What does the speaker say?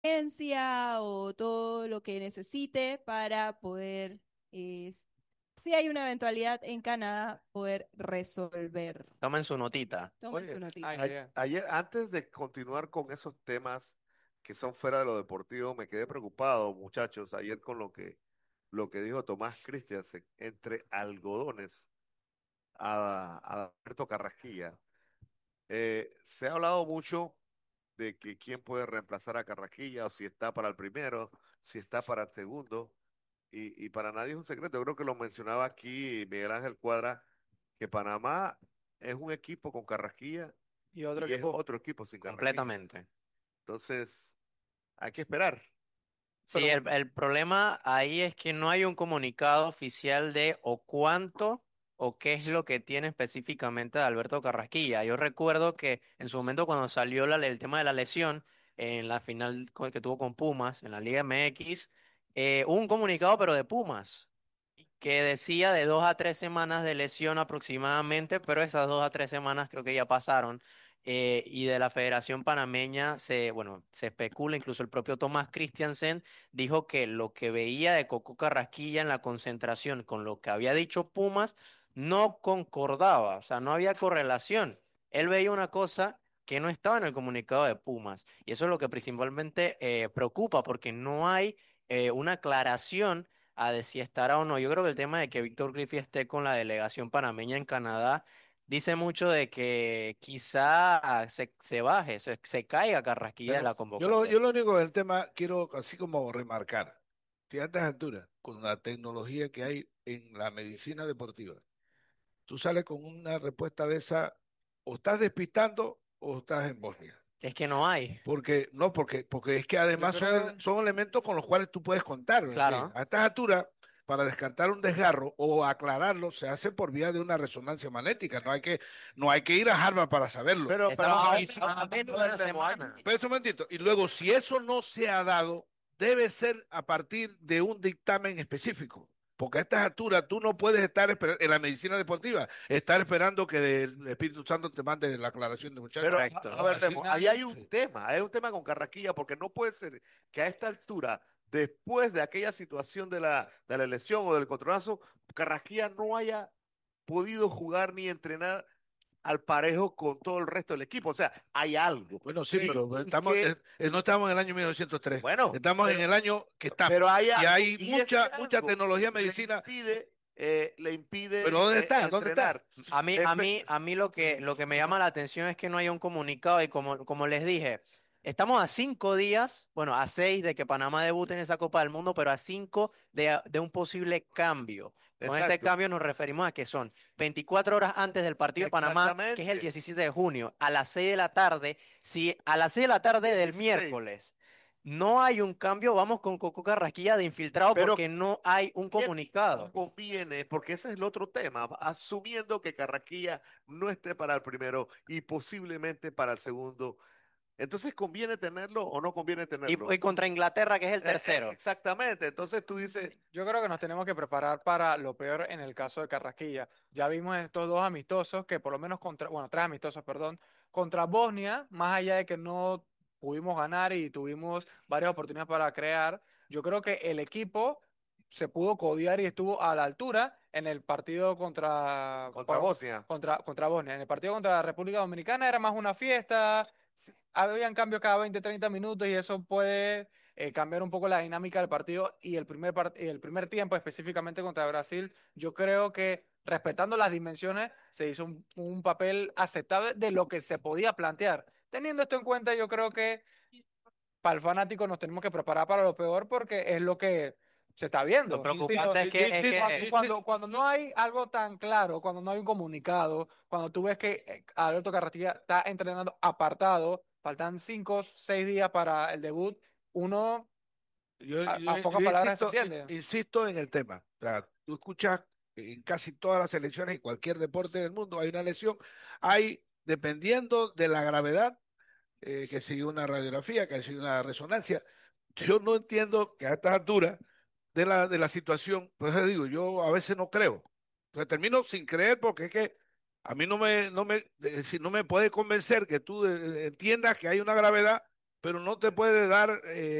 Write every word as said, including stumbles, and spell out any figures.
emergencia o todo lo que necesite para poder, eh, si hay una eventualidad en Canadá, poder resolver. Tomen su notita. Tomen su Oye, notita. Ay, a- ay. ayer, antes de continuar con esos temas que son fuera de lo deportivo, me quedé preocupado, muchachos, ayer con lo que, lo que dijo Tomás Christiansen, entre algodones a, a Alberto Carrasquilla. Eh, se ha hablado mucho de que quién puede reemplazar a Carrasquilla, o si está para el primero, si está para el segundo, y, y para nadie es un secreto. Yo creo que lo mencionaba aquí Miguel Ángel Cuadra, que Panamá es un equipo con Carrasquilla Y otro y es equipo. otro equipo sin Carrasquilla. Completamente. Entonces, hay que esperar. Sí, Pero el, el problema ahí es que no hay un comunicado oficial de o cuánto o qué es lo que tiene específicamente de Alberto Carrasquilla. Yo recuerdo que en su momento cuando salió la- el tema de la lesión en la final co- que tuvo con Pumas en la Liga M X, eh, hubo un comunicado pero de Pumas que decía de dos a tres semanas de lesión aproximadamente, pero esas dos a tres semanas creo que ya pasaron. Eh, y de la Federación Panameña se, bueno, se especula, incluso el propio Tomás Christiansen dijo que lo que veía de Coco Carrasquilla en la concentración con lo que había dicho Pumas no concordaba, o sea, no había correlación. Él veía una cosa que no estaba en el comunicado de Pumas, y eso es lo que principalmente eh, preocupa, porque no hay eh, una aclaración a de si estará o no. Yo creo que el tema de que Víctor Griffith esté con la delegación panameña en Canadá dice mucho de que quizá se, se baje, se, se caiga Carrasquilla de Bueno, la yo lo, yo convocatoria. lo único del tema quiero así como remarcar, que a estas alturas, con la tecnología que hay en la medicina deportiva, tú sales con una respuesta de esa, o estás despistando o estás en Bosnia. Es que no hay, Porque, no, porque, porque es que yo además son, ele- creo, son elementos con los cuales tú puedes contar. Es decir, claro. a estas alturas, para descartar un desgarro o aclararlo, se hace por vía de una resonancia magnética. No hay que, no hay que ir a Harvard para saberlo. Pero, pero Estamos a a, ver, Y, un- a menos de del una semana. demonio. Espera un momentito. Y luego, si eso no se ha dado, debe ser a partir de un dictamen específico. Porque a estas alturas tú no puedes estar esper- en la medicina deportiva, estar esperando que el Espíritu Santo te mande la aclaración de muchachos. Pero, a, Correcto. a ver, Así, Demo, ahí hay un sí. tema, hay un tema con Carraquilla, porque no puede ser que a esta altura, después de aquella situación de la, de la lesión o del controlazo, Carrasquilla no haya podido jugar ni entrenar al parejo con todo el resto del equipo. O sea, hay algo. Bueno, sí, Y, pero y estamos, eh, que, eh, no estamos en el año mil novecientos tres, bueno, estamos en pero, el año que estamos. pero hay Y algo, hay y ese mucha, mucha algo tecnología le medicina. impide, eh, le impide Pero ¿dónde eh, está? ¿Dónde está? entrenar. A mí, En a ve- mí, a mí lo que, lo que me llama la atención es que no haya un comunicado y como, como les dije, estamos a cinco días, bueno, a seis de que Panamá debute en esa Copa del Mundo, pero a cinco de, de un posible cambio. Con este exacto, cambio nos referimos a que son veinticuatro horas antes del partido de Panamá, que es el exactamente. diecisiete de junio, a las seis de la tarde. Si a las seis de la tarde del Dieciséis. miércoles no hay un cambio, vamos con Coco Carrasquilla de infiltrado Pero porque no hay un ¿qué comunicado. conviene? Porque ese es el otro tema, asumiendo que Carraquilla no esté para el primero y posiblemente para el segundo. Entonces, ¿conviene tenerlo o no conviene Y, tenerlo? y contra Inglaterra, que es el Eh, eh, tercero. exactamente. Entonces tú dices, yo creo que nos tenemos que preparar para lo peor en el caso de Carrasquilla. Ya vimos estos dos amistosos que por lo menos contra, bueno, tres amistosos, perdón, contra Bosnia, más allá de que no pudimos ganar y tuvimos varias oportunidades para crear, yo creo que el equipo se pudo codear y estuvo a la altura en el partido contra, contra pa- Bosnia. contra, contra Bosnia. En el partido contra la República Dominicana era más una fiesta, sí, habían cambios cada veinte treinta minutos y eso puede eh, cambiar un poco la dinámica del partido y el primer, part- y el primer tiempo específicamente contra Brasil, yo creo que respetando las dimensiones se hizo un, un papel aceptable de lo que se podía plantear. Teniendo esto en cuenta, yo creo que para el fanático nos tenemos que preparar para lo peor porque es lo que se está Lo viendo. Insisto, preocupante es que, es Insisto, cuando, que cuando, cuando no hay algo tan claro, cuando no hay un comunicado, cuando tú ves que eh, Alberto Carrasquilla está entrenando apartado, faltan cinco, seis días para el debut, uno Yo, a, yo- a pocas yo palabras se insisto, entiende. insisto en el tema. O sea, tú escuchas en casi todas las selecciones y cualquier deporte del mundo hay una lesión. Hay, dependiendo de la gravedad, eh, que sigue una radiografía, que sigue una resonancia. Yo no entiendo que a estas alturas de la, de la situación, pues te digo, yo a veces no creo. Entonces termino sin creer porque es que a mí no me, no me, de- si no me puede convencer que tú eh, entiendas que hay una gravedad pero no te puede dar... eh,